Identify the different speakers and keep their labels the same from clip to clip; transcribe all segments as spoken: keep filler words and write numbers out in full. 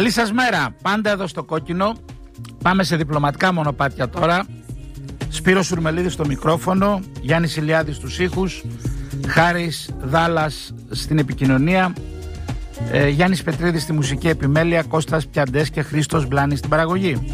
Speaker 1: Καλή σας μέρα, πάντα εδώ στο Κόκκινο. Πάμε σε διπλωματικά μονοπάτια τώρα. Σπύρος Σουρμελίδης στο μικρόφωνο, Γιάννης Ηλιάδης στους ήχους, Χάρης Δάλλας στην επικοινωνία, ε, Γιάννης Πετρίδης στη μουσική επιμέλεια, Κώστας Πιαντές και Χρήστος Μπλάνης στην παραγωγή.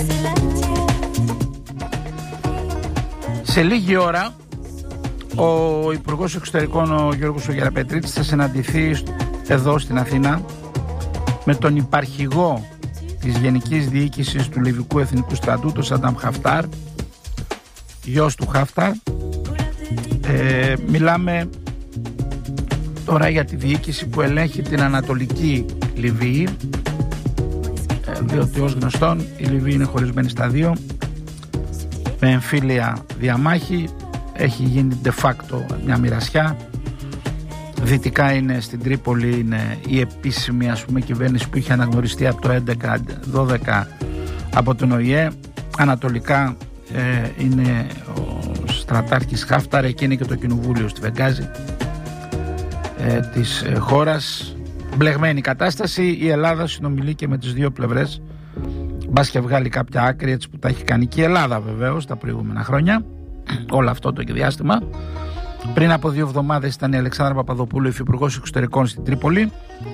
Speaker 1: Σε λίγη ώρα ο Υπουργός Εξωτερικών, ο Γιώργος ο Γεραπετρίτης, θα συναντηθεί εδώ στην Αθήνα με τον υπαρχηγό της Γενικής Διοίκησης του Λιβικού Εθνικού Στρατού, τον Σαντάμ Χαφτάρ, γιος του Χαφτάρ. Ε, μιλάμε τώρα για τη διοίκηση που ελέγχει την Ανατολική Λιβύη, ε, διότι ως γνωστόν η Λιβύη είναι χωρισμένη στα δύο, με εμφύλια διαμάχη. Έχει γίνει de facto μια μοιρασιά. Δυτικά είναι στην Τρίπολη, είναι η επίσημη, ας πούμε, κυβέρνηση που είχε αναγνωριστεί από το έντεκα δώδεκα από τον Ο Η Ε. Ανατολικά ε, είναι ο στρατάρχης Χάφταρ, εκεί είναι και το κοινοβούλιο στη Βενγκάζη ε, της ε, χώρας. Μπλεγμένη κατάσταση. Η Ελλάδα συνομιλεί και με τις δύο πλευρές, μπας και βγάλει κάποια άκρη, έτσι που τα έχει κάνει και η Ελλάδα βεβαίως τα προηγούμενα χρόνια, όλο αυτό το διάστημα. Πριν από δύο εβδομάδες ήταν η Αλεξάνδρα Παπαδοπούλου, υφυπουργός εξωτερικών στην Τρίπολη.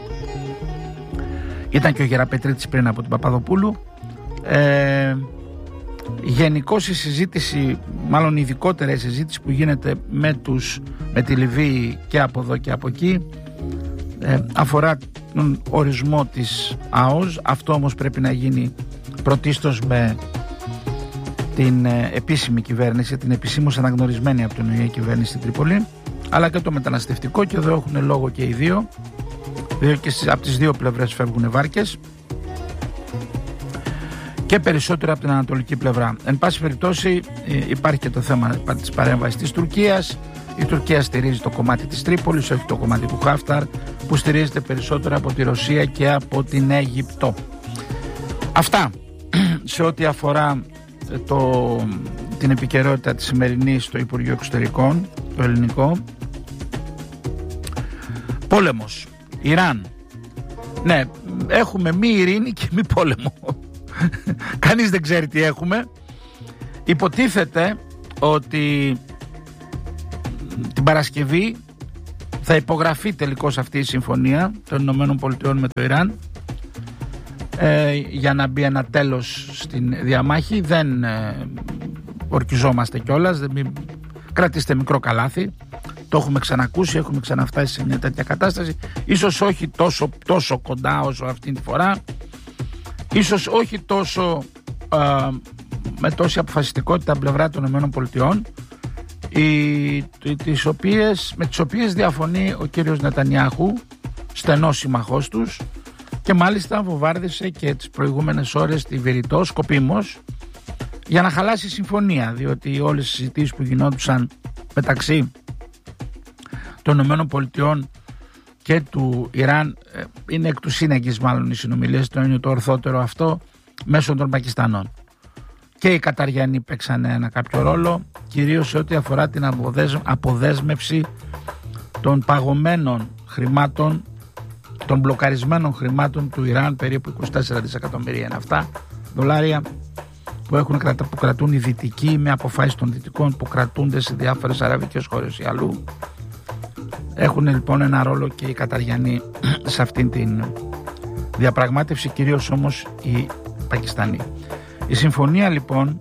Speaker 1: Ήταν και ο Γεραπετρίτης πριν από την Παπαδοπούλου. Ε, Γενικώς η συζήτηση, μάλλον ειδικότερα η συζήτηση που γίνεται με, τους, με τη Λιβύη και από εδώ και από εκεί, ε, αφορά τον ορισμό της ΑΟΣ. Αυτό όμως πρέπει να γίνει πρωτίστως με την ε, επίσημη κυβέρνηση, την επισήμως αναγνωρισμένη από τον Ο Η Ε κυβέρνηση στην Τρίπολη, αλλά και το μεταναστευτικό, και εδώ έχουν λόγο και οι δύο, και από τις δύο πλευρές φεύγουν βάρκες, και περισσότερο από την ανατολική πλευρά. Εν πάση περιπτώσει υπάρχει και το θέμα της παρέμβασης της Τουρκίας. Η Τουρκία στηρίζει το κομμάτι της Τρίπολης, όχι το κομμάτι του Χάφταρ, που στηρίζεται περισσότερο από τη Ρωσία και από την Αίγυπτο. Αυτά σε ό,τι αφορά το, την επικαιρότητα της σημερινής στο Υπουργείο Εξωτερικών, το ελληνικό. Πόλεμος, Ιράν. Ναι, έχουμε μη ειρήνη και μη πόλεμο. Κανείς δεν ξέρει τι έχουμε. Υποτίθεται ότι την Παρασκευή θα υπογραφεί τελικώς αυτή η συμφωνία των Ηνωμένων Πολιτειών με το Ιράν, ε, για να μπει ένα τέλος στην διαμάχη. Δεν ε, ορκιζόμαστε κιόλας, δεν, μην, κρατήστε μικρό καλάθι. Το έχουμε ξανακούσει, έχουμε ξαναφτάσει σε μια τέτοια κατάσταση. Ίσως όχι τόσο, τόσο κοντά όσο αυτή τη φορά, ίσως όχι τόσο α, με τόση αποφασιστικότητα από πλευρά των ΗΠΑ, οι, τις οποίες, με τις οποίες διαφωνεί ο κύριος Νετανιάχου, στενός συμμαχός τους, και μάλιστα βομβάρδισε και τις προηγούμενες ώρες τη Βηρητό σκοπίμως για να χαλάσει η συμφωνία, διότι όλες οι συζητήσεις που γινόντουσαν μεταξύ των ΗΠΑ και του Ιράν, είναι εκ του σύνεγγυς μάλλον οι συνομιλίες, το είναι το ορθότερο αυτό, μέσω των Πακιστανών. Και οι Καταριανοί παίξαν ένα κάποιο ρόλο, κυρίως σε ό,τι αφορά την αποδέσμευση των παγωμένων χρημάτων, των μπλοκαρισμένων χρημάτων του Ιράν, περίπου είκοσι τέσσερα δισεκατομμύρια είναι αυτά δολάρια, που, έχουν, που κρατούν οι δυτικοί με αποφάσεις των δυτικών, που κρατούνται σε διάφορες αραβικές χώρες ή αλλού. Έχουν λοιπόν ένα ρόλο και οι Καταριανοί σε αυτήν την διαπραγμάτευση, κυρίως όμως οι Πακιστανοί. Η συμφωνία λοιπόν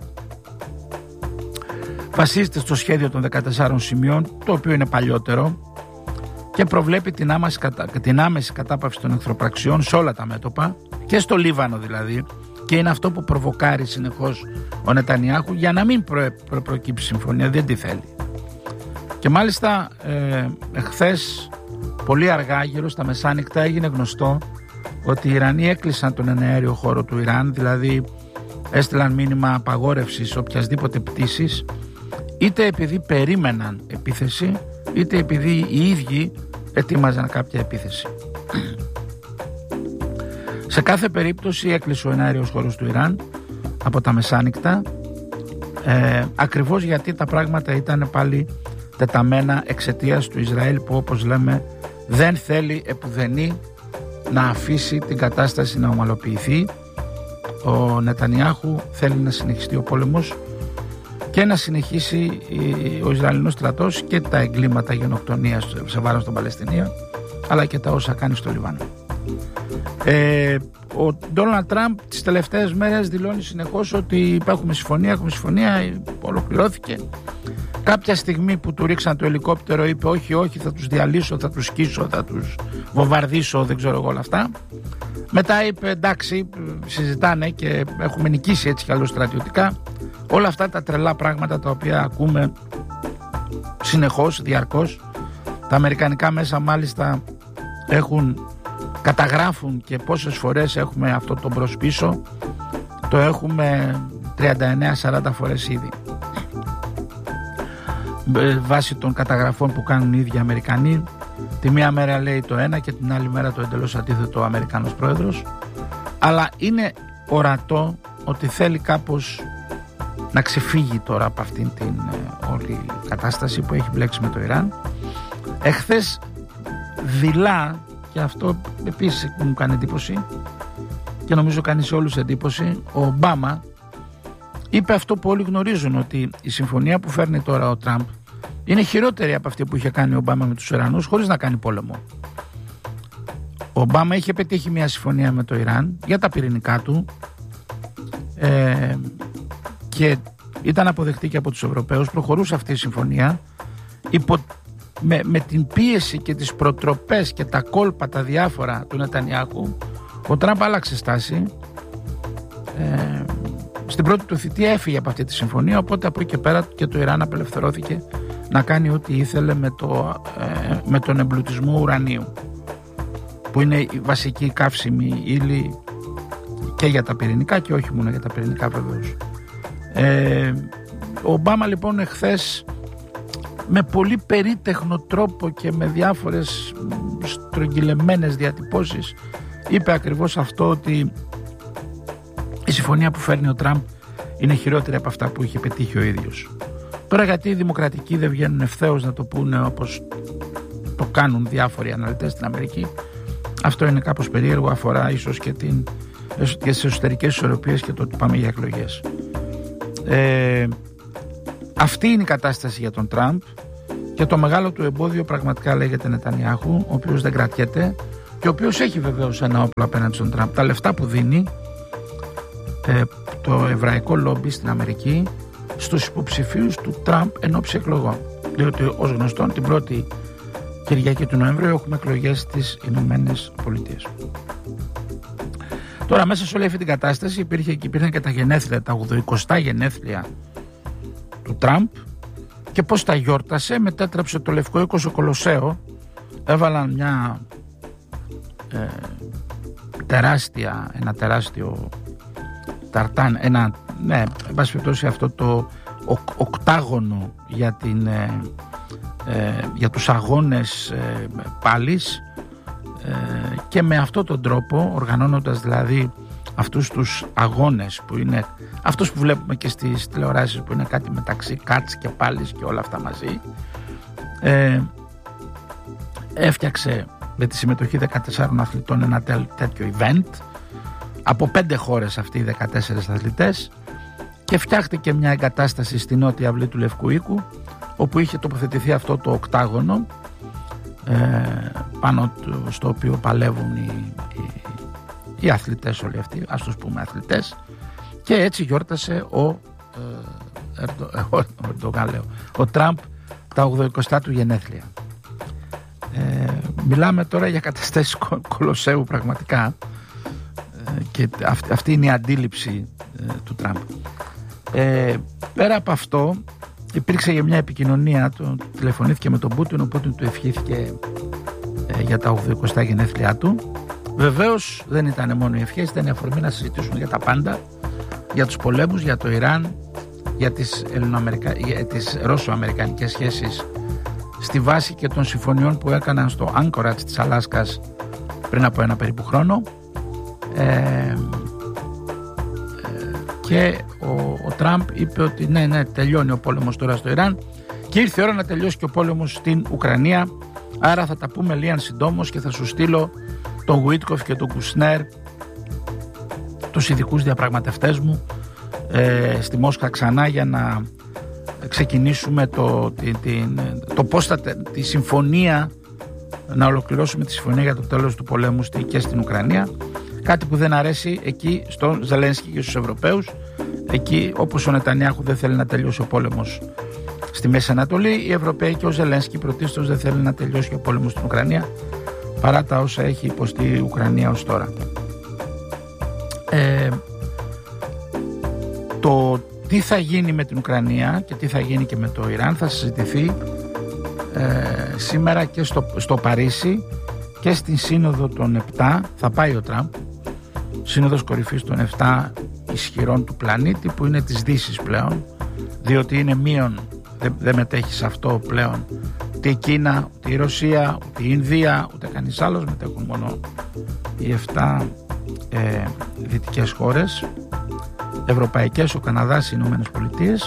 Speaker 1: βασίζεται στο σχέδιο των δεκατεσσάρων σημείων, το οποίο είναι παλιότερο, και προβλέπει την άμεση, κατα... την άμεση κατάπαυση των εχθροπραξιών σε όλα τα μέτωπα, και στο Λίβανο δηλαδή, και είναι αυτό που προβοκάρει συνεχώς ο Νετανιάχου για να μην προ... προ... προκύψει συμφωνία, δεν τη θέλει. Και μάλιστα ε, εχθές πολύ αργά, γύρω στα μεσάνυχτα, έγινε γνωστό ότι οι Ιρανοί έκλεισαν τον εναέριο χώρο του Ιράν, δηλαδή έστειλαν μήνυμα απαγόρευσης οποιασδήποτε πτήσης, είτε επειδή περίμεναν επίθεση, είτε επειδή οι ίδιοι ετοίμαζαν κάποια επίθεση. Σε κάθε περίπτωση έκλεισε ο εναέριος χώρος του Ιράν από τα μεσάνυχτα, ε, ακριβώς γιατί τα πράγματα ήταν πάλι τεταμένα εξαιτίας του Ισραήλ, που όπως λέμε δεν θέλει επουδενή να αφήσει την κατάσταση να ομαλοποιηθεί. Ο Νετανιάχου θέλει να συνεχιστεί ο πόλεμος και να συνεχίσει ο Ισραηλινός στρατός και τα εγκλήματα γενοκτονίας σε βάρος των Παλαιστινίων, αλλά και τα όσα κάνει στο Λιβάνο. Ε, ο Ντόναλντ Τραμπ τις τελευταίες μέρες δηλώνει συνεχώς ότι έχουμε συμφωνία, έχουμε συμφωνία, ολοκληρώθηκε. Κάποια στιγμή που του ρίξαν το ελικόπτερο είπε όχι, όχι, θα τους διαλύσω, θα τους σκίσω, θα τους βομβαρδίσω, δεν ξέρω εγώ όλα αυτά. Μετά είπε εντάξει, συζητάνε και έχουμε νικήσει έτσι κι αλλιώς στρατιωτικά. Όλα αυτά τα τρελά πράγματα τα οποία ακούμε συνεχώς, διαρκώς. Τα αμερικανικά μέσα μάλιστα έχουν, καταγράφουν και πόσες φορές έχουμε αυτό το μπρος πίσω. Το έχουμε τριάντα εννέα σαράντα φορές ήδη. Βάσει των καταγραφών που κάνουν οι ίδιοι Αμερικανοί, τη μία μέρα λέει το ένα και την άλλη μέρα το εντελώς αντίθετο ο Αμερικανός πρόεδρος. Αλλά είναι ορατό ότι θέλει κάπως να ξεφύγει τώρα από αυτήν την ε, όλη κατάσταση που έχει μπλέξει με το Ιράν. Εχθές δειλά, και αυτό επίσης μου κάνει εντύπωση και νομίζω κάνει σε όλους εντύπωση, ο Ομπάμα είπε αυτό που όλοι γνωρίζουν, ότι η συμφωνία που φέρνει τώρα ο Τραμπ είναι χειρότερη από αυτή που είχε κάνει ο Ομπάμα με τους Ιρανούς χωρίς να κάνει πόλεμο. Ο Ομπάμα είχε πετύχει μια συμφωνία με το Ιράν για τα πυρηνικά του ε, και ήταν αποδεκτή και από τους Ευρωπαίους. Προχωρούσε αυτή η συμφωνία υπό, με, με την πίεση και τις προτροπές και τα κόλπα τα διάφορα του Νετανιάχου. Ο Τραμπ άλλαξε στάση. ε, Στην πρώτη του θητεία έφυγε από αυτή τη συμφωνία, οπότε από εκεί και πέρα και το Ιράν απελευθερώθηκε να κάνει ό,τι ήθελε με, το, ε, με τον εμπλουτισμό ουρανίου, που είναι η βασική καύσιμη ύλη και για τα πυρηνικά και όχι μόνο για τα πυρηνικά βεβαίως. Ε, ο Ομπάμα λοιπόν εχθές με πολύ περίτεχνο τρόπο και με διάφορες στρογγυλεμένες διατυπώσεις είπε ακριβώς αυτό, ότι η συμφωνία που φέρνει ο Τραμπ είναι χειρότερη από αυτά που είχε πετύχει ο ίδιος. Τώρα γιατί οι δημοκρατικοί δεν βγαίνουν ευθέως να το πούνε όπως το κάνουν διάφοροι αναλυτές στην Αμερική, αυτό είναι κάπως περίεργο, αφορά ίσως και, την, και τις εσωτερικές ισορροπίες και το ότι πάμε για εκλογές. Ε, αυτή είναι η κατάσταση για τον Τραμπ και το μεγάλο του εμπόδιο πραγματικά λέγεται Νετανιάχου, ο οποίος δεν κρατιέται και ο οποίος έχει βεβαίως ένα όπλο απέναντι στον Τραμπ. Τα λεφτά που δίνει ε, το εβραϊκό λόμπι στην Αμερική στους υποψηφίους του Τραμπ εν ώψη εκλογών. Λέει ότι ως γνωστόν την πρώτη Κυριακή του Νοεμβρίου έχουμε εκλογές στις Ηνωμένες Πολιτείες. Τώρα μέσα σε όλη αυτή την κατάσταση υπήρχε, υπήρχαν και τα γενέθλια, τα ογδοηκοστά γενέθλια του Τραμπ, και πώς τα γιόρτασε? Μετέτρεψε το Λευκό Οίκο στο Κολοσσέο, έβαλαν μια ε, τεράστια, ένα τεράστιο ταρτάν, ένα, ναι, εν πάση περιπτώσει αυτό το οκ, οκτάγωνο για, την, ε, ε, για τους αγώνες ε, πάλης, ε, και με αυτόν τον τρόπο, οργανώνοντας δηλαδή αυτούς τους αγώνες που είναι αυτούς που βλέπουμε και στις τηλεοράσεις, που είναι κάτι μεταξύ κάτς και πάλης και όλα αυτά μαζί, ε, έφτιαξε με τη συμμετοχή δεκατεσσάρων αθλητών ένα τέτοιο event από πέντε χώρες, αυτοί οι δεκατέσσερις αθλητές, και φτιάχτηκε μια εγκατάσταση στη νότια αυλή του Λευκού Οίκου, όπου είχε τοποθετηθεί αυτό το οκτάγωνο, ε, πάνω στο οποίο παλεύουν οι, οι, οι αθλητές όλοι αυτοί, ας τους πούμε αθλητές, και έτσι γιόρτασε ο, ε, Ερντο, ε, ο, Ερντογάν, λέω, ο Τραμπ τα ογδοηκοστά του γενέθλια. Ε, μιλάμε τώρα για καταστάσεις Κολοσσέου πραγματικά, ε, και αυ, αυτή είναι η αντίληψη ε, του Τραμπ. Ε, πέρα από αυτό υπήρξε για μια επικοινωνία, το, τηλεφωνήθηκε με τον Πούτιν, ο Πούτιν του ευχήθηκε ε, για τα ογδοηκοστά γενέθλιά του. Βεβαίως δεν ήταν μόνο οι ευχές, ήταν η αφορμή να συζητήσουν για τα πάντα, για τους πολέμους, για το Ιράν, για τις, για τις ρώσο-αμερικανικές σχέσεις στη βάση και των συμφωνιών που έκαναν στο Anchorage της Αλάσκας πριν από ένα περίπου χρόνο. Ε, ε, και ο, ο Τραμπ είπε ότι ναι, ναι, τελειώνει ο πόλεμος τώρα στο Ιράν και ήρθε η ώρα να τελειώσει και ο πόλεμος στην Ουκρανία, άρα θα τα πούμε λίγαν συντόμως και θα σου στείλω τον Γουίτκοφ και τον Κουσνέρ, τους ειδικούς διαπραγματευτές μου, ε, στη Μόσχα ξανά για να ξεκινήσουμε το, την, την, το πώς θα, τη συμφωνία, να ολοκληρώσουμε τη συμφωνία για το τέλος του πολέμου και στην Ουκρανία. Κάτι που δεν αρέσει εκεί στον Ζελένσκι και στους Ευρωπαίους. Εκεί, όπως ο Νετανιάχου δεν θέλει να τελειώσει ο πόλεμος στη Μέση Ανατολή, οι Ευρωπαίοι και ο Ζελένσκι πρωτίστως δεν θέλει να τελειώσει ο πόλεμος στην Ουκρανία, παρά τα όσα έχει υποστεί η Ουκρανία ως τώρα. Ε, το τι θα γίνει με την Ουκρανία και τι θα γίνει και με το Ιράν θα συζητηθεί ε, σήμερα και στο, στο Παρίσι και στην Σύνοδο των επτά. Θα πάει ο Τραμπ, Σύνοδος κορυφής των επτά ισχυρών του πλανήτη, που είναι της Δύσης πλέον, διότι είναι μείον, δεν, δεν μετέχει σε αυτό πλέον ούτε η Κίνα, ούτε η Ρωσία, ούτε η Ινδία, ούτε κανείς άλλος, μετέχουν μόνο οι επτά ε, δυτικές χώρες ευρωπαϊκές, ο Καναδάς, οι Ηνωμένες Πολιτείες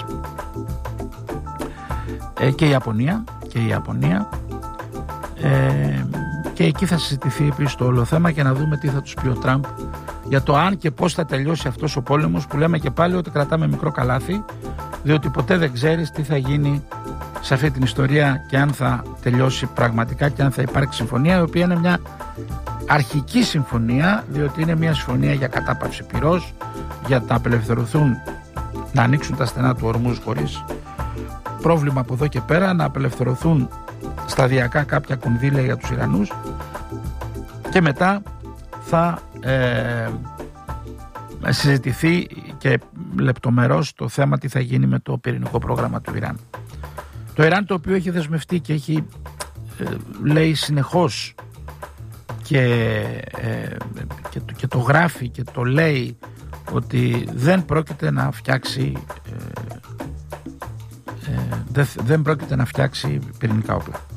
Speaker 1: ε, και η Ιαπωνία και η Ιαπωνία ε, και εκεί θα συζητηθεί επίσης το όλο θέμα και να δούμε τι θα τους πει ο Τραμπ για το αν και πώς θα τελειώσει αυτός ο πόλεμος, που λέμε και πάλι ότι κρατάμε μικρό καλάθι, διότι ποτέ δεν ξέρεις τι θα γίνει σε αυτή την ιστορία και αν θα τελειώσει πραγματικά και αν θα υπάρξει συμφωνία, η οποία είναι μια αρχική συμφωνία, διότι είναι μια συμφωνία για κατάπαυση πυρός, για να απελευθερωθούν, να ανοίξουν τα στενά του Ορμούζ χωρίς πρόβλημα από εδώ και πέρα, να απελευθερωθούν σταδιακά κάποια κονδύλια για τους Ιρανούς και μετά θα ε, συζητηθεί και λεπτομερώς το θέμα τι θα γίνει με το πυρηνικό πρόγραμμα του Ιράν. Το Ιράν, το οποίο έχει δεσμευτεί και έχει ε, λέει συνεχώς και, ε, και, το, και το γράφει και το λέει ότι δεν πρόκειται να φτιάξει ε, ε, δεν, δεν πρόκειται να φτιάξει πυρηνικά όπλα.